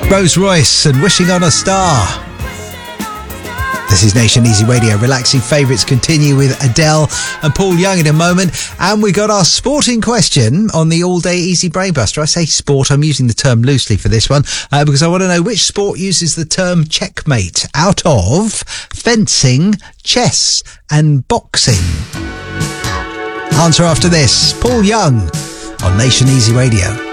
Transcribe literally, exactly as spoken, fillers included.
Rose Royce and Wishing on a Star. This is Nation Easy Radio. Relaxing favourites continue with Adele and Paul Young in a moment. And we got our sporting question on the All Day Easy Brainbuster. I say sport, I'm using the term loosely for this one, uh, because I want to know which sport uses the term checkmate out of fencing, chess and boxing. Answer after this. Paul Young on Nation Easy Radio.